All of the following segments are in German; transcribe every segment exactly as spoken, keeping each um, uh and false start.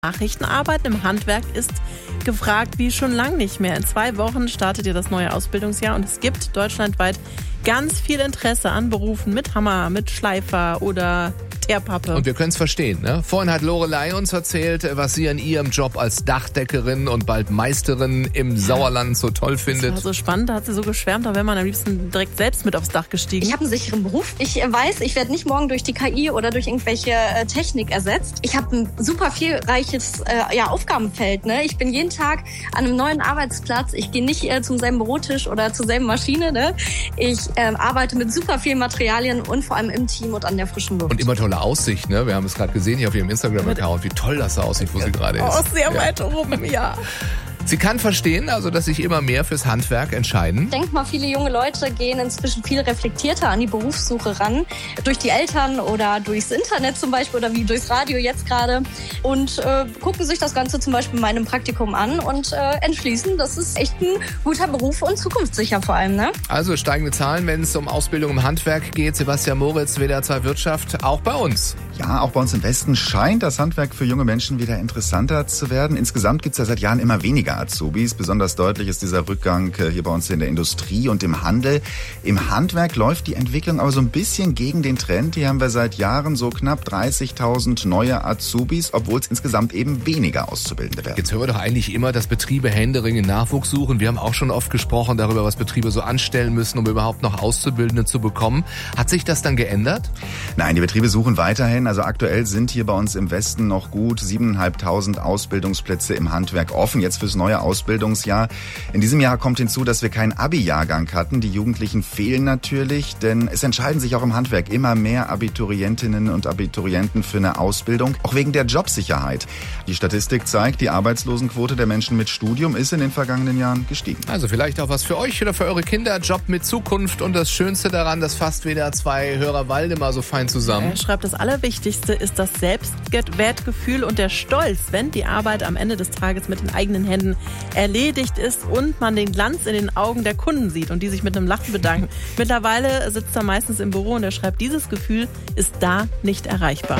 Nachrichtenarbeit im Handwerk ist gefragt wie schon lange nicht mehr. In zwei Wochen startet ja das neue Ausbildungsjahr und es gibt deutschlandweit ganz viel Interesse an Berufen mit Hammer, mit Schleifer oder Teerpappe. Und wir können es verstehen, ne? Vorhin hat Lorelei uns erzählt, was sie an ihrem Job als Dachdeckerin und bald Meisterin im Sauerland so toll findet. Das war so spannend, da hat sie so geschwärmt, da wäre man am liebsten direkt selbst mit aufs Dach gestiegen. Ich habe einen sicheren Beruf. Ich weiß, ich werde nicht morgen durch die K I oder durch irgendwelche äh, Technik ersetzt. Ich habe ein super vielreiches äh, ja, Aufgabenfeld. Ne? Ich bin jeden Tag an einem neuen Arbeitsplatz. Ich gehe nicht äh, zum selben Bürotisch oder zur selben Maschine. Ne? Ich äh, arbeite mit super vielen Materialien und vor allem im Team und an der frischen Luft. Und immer tolle Aussicht, ne? Wir haben es gerade gesehen hier auf ihrem Instagram-Account, wie toll das da aussieht, wo sie gerade ist. Oh, sehr ja. weit oben, ja. Sie kann verstehen, also dass sich immer mehr fürs Handwerk entscheiden. Ich denke mal, viele junge Leute gehen inzwischen viel reflektierter an die Berufssuche ran. Durch die Eltern oder durchs Internet zum Beispiel oder wie durchs Radio jetzt gerade. Und äh, gucken sich das Ganze zum Beispiel in meinem Praktikum an und äh, entschließen, das ist echt ein guter Beruf und zukunftssicher vor allem. Ne? Also steigende Zahlen, wenn es um Ausbildung im Handwerk geht. Sebastian Moritz, W D R zwei Wirtschaft, auch bei uns. Ja, auch bei uns im Westen scheint das Handwerk für junge Menschen wieder interessanter zu werden. Insgesamt gibt es ja seit Jahren immer weniger Azubis. Besonders deutlich ist dieser Rückgang hier bei uns in der Industrie und im Handel. Im Handwerk läuft die Entwicklung aber so ein bisschen gegen den Trend. Hier haben wir seit Jahren so knapp dreißigtausend neue Azubis, obwohl es insgesamt eben weniger Auszubildende werden. Jetzt hören wir doch eigentlich immer, dass Betriebe händeringend Nachwuchs suchen. Wir haben auch schon oft gesprochen darüber, was Betriebe so anstellen müssen, um überhaupt noch Auszubildende zu bekommen. Hat sich das dann geändert? Nein, die Betriebe suchen weiterhin. Also aktuell sind hier bei uns im Westen noch gut siebeneinhalbtausend Ausbildungsplätze im Handwerk offen, jetzt fürs neue Ausbildungsjahr. In diesem Jahr kommt hinzu, dass wir keinen Abi-Jahrgang hatten. Die Jugendlichen fehlen natürlich, denn es entscheiden sich auch im Handwerk immer mehr Abiturientinnen und Abiturienten für eine Ausbildung, auch wegen der Jobsicherheit. Die Statistik zeigt, die Arbeitslosenquote der Menschen mit Studium ist in den vergangenen Jahren gestiegen. Also vielleicht auch was für euch oder für eure Kinder, Job mit Zukunft. Und das Schönste daran, das fasst W D R zwei Hörer Waldemar so fein zusammen. Er schreibt, das Allerwichtigste ist das Selbstwertgefühl und der Stolz, wenn die Arbeit am Ende des Tages mit den eigenen Händen erledigt ist und man den Glanz in den Augen der Kunden sieht und die sich mit einem Lachen bedanken. Mittlerweile sitzt er meistens im Büro und er schreibt, dieses Gefühl ist da nicht erreichbar.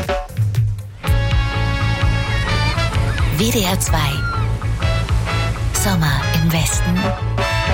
W D R zwei Sommer im Westen.